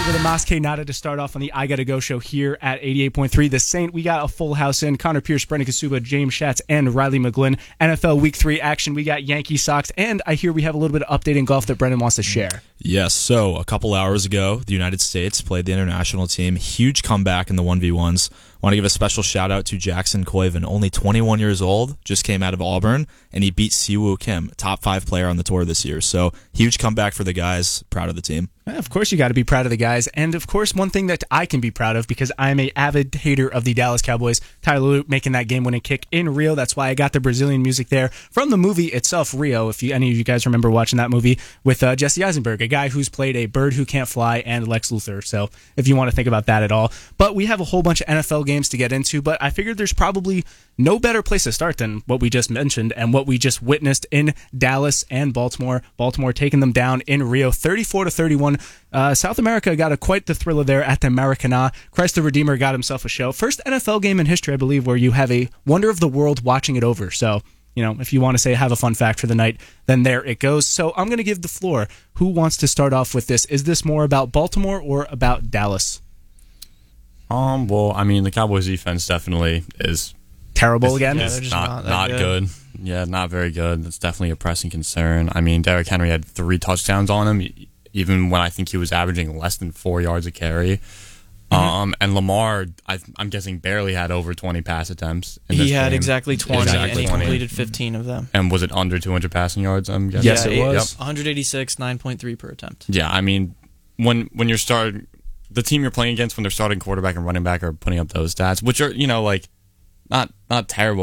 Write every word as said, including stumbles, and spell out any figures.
with a Mosque Nada to start off on the I Gotta Go show here at eighty-eight point three. The Saint, we got a full house in. Connor Pierce, Brendan Kasuba, James Schatz, and Riley McGlynn. N F L Week three action. We got Yankee Sox, and I hear we have a little bit of update in golf that Brendan wants to share. Yes, so a couple hours ago, the United States played the international team. Huge comeback in the one v ones. Want to give a special shout out to Jackson Koiven, only twenty-one years old, just came out of Auburn, and he beat Siwoo Kim, top five player on the tour this year. So huge comeback for the guys. Proud of the team. Yeah, of course, you got to be proud of the guys. And of course, one thing that I can be proud of, because I'm a avid hater of the Dallas Cowboys, Tyler Lue making that game-winning kick in Rio. That's why I got the Brazilian music there from the movie itself, Rio. If you, any of you guys remember watching that movie with uh, Jesse Eisenberg, a guy who's played a bird who can't fly and Lex Luthor. So if you want to think about that at all. But we have a whole bunch of N F L games to get into, but I figured there's probably no better place to start than what we just mentioned and what we just witnessed in Dallas and Baltimore. Baltimore taking them down in Rio, thirty-four to thirty-one. Uh, South America got a quite the thriller there at the Maracanã. Christ the Redeemer got himself a show. First N F L game in history, I believe, where you have a wonder of the world watching it over. So, you know, if you want to say have a fun fact for the night, then there it goes. So I'm going to give the floor. Who wants to start off with this? Is this more about Baltimore or about Dallas? Um. Well, I mean, the Cowboys' defense definitely is terrible is, again. Is Yeah, they're just not not that not good. good. Yeah, not very good. That's definitely a pressing concern. I mean, Derrick Henry had three touchdowns on him, even when I think he was averaging less than four yards a carry. Mm-hmm. Um, and Lamar, I, I'm guessing, barely had over twenty pass attempts. In He this had game. exactly twenty, Exactly and he twenty. completed fifteen of them. And was it under two hundred passing yards? I'm guessing. Yes, yeah, it was. one eighty-six, nine point three per attempt. Yeah, I mean, when when you're starting, the team you're playing against, when they're starting quarterback and running back are putting up those stats, which are, you know, like not not terrible.